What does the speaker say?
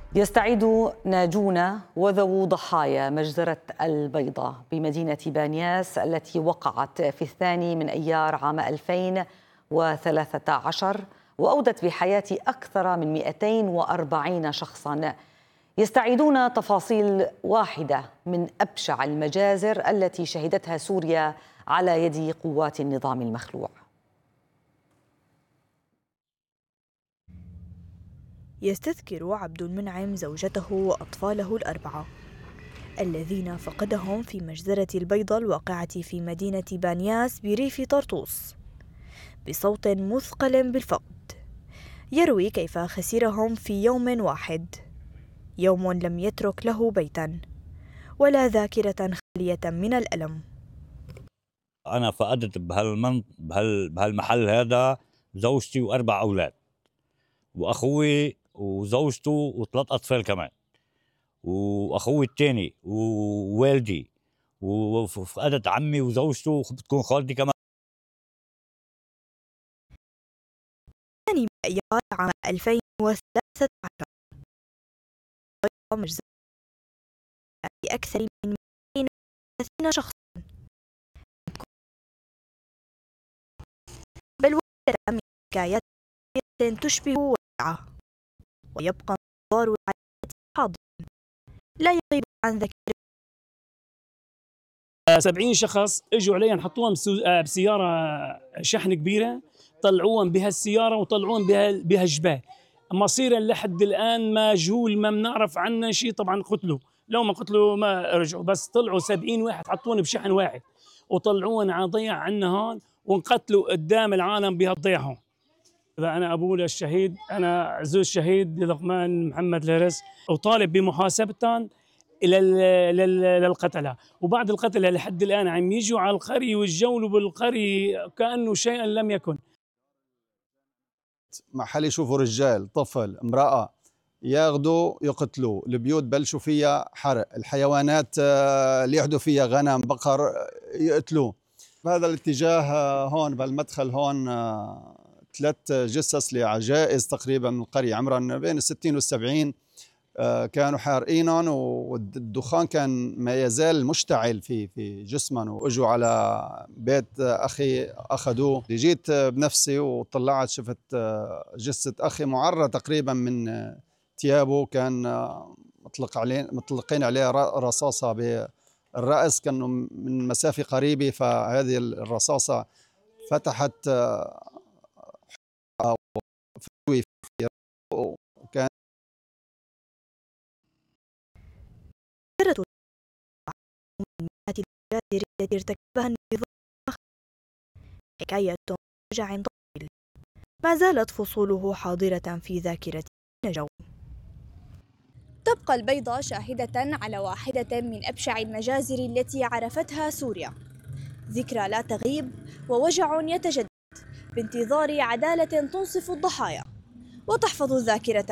يستعيد ناجون وذوو ضحايا مجزرة البيضاء بمدينة بانياس التي وقعت في 2 من أيار عام 2013 وأودت بحياة أكثر من 240 شخصاً. يستعيدون تفاصيل واحدة من أبشع المجازر التي شهدتها سوريا على يد قوات النظام المخلوع. يستذكر عبد المنعم زوجته وأطفاله الأربعة الذين فقدهم في مجزرة البيضاء الواقعة في مدينة بانياس بريف طرطوس بصوت مثقل بالفقد، يروي كيف خسرهم في يوم واحد، يوم لم يترك له بيتا ولا ذاكرة خالية من الألم. أنا فقدت بهالمحل هذا زوجتي و4 أولاد وأخوي وزوجته و3 أطفال كمان، وأخوي الثاني ووالدي، وفقدت عمي وزوجته وبتكون خالتي كمان. ثاني من أيار عام 2013 مجزرة بأكثر من 230 شخصا، بل وحدة من حكايات تشبه واقعة، ويبقى انظار العائلة حاضرا لا يغيب عن ذاكرة. 70 شخص اجوا علي نحطوهم بسياره شحن كبيره، طلعوهم بهالسياره وطلعوهم بهالجباه، مصيرا لحد الان مجهول، ما بنعرف عنه شيء. طبعا قتلوا، لو ما قتلوا ما رجعوا، بس طلعوا 70 واحد حطوهم بشحن واحد وطلعوهم على ضيع عنا هون وانقتلوا قدام العالم بهالضيع هون. أنا أبوه للشهيد، أنا عزوز الشهيد لقمان محمد الهرس، وطالب بمحاسبتهم للقتلة، وبعد القتلة لحد الآن عم يجوا على القرية ويتجولوا بالقرية كأنه شيئا لم يكن. محل يشوفوا رجال، طفل، امرأة ياخذوا يقتلوا، البيوت بلشوا فيها حرق، الحيوانات اللي يحدوا فيها غنم بقر يقتلوا. بهذا الاتجاه هون بالمدخل هون 3 جثث لعجائز تقريبا من القرية عمرهم بين 60 و70 كانوا حارقينهم، والدخان كان ما يزال مشتعل في جسمهم، واجوا على بيت اخي اخذوه. جيت بنفسي وطلعت شفت جثة اخي معرة تقريبا من ثيابه، كان مطلقين عليه رصاصة بالرأس، كانوا من مسافة قريبة، فهذه الرصاصة فتحت وكان التي ارتكبها النظام حكاية وجع طويل ما زالت فصوله حاضرة في ذاكرة نجو. تبقى البيضاء شاهدة على واحدة من أبشع المجازر التي عرفتها سوريا، ذكرى لا تغيب ووجع يتجدد بانتظار عدالة تنصف الضحايا وتحفظ الذاكرة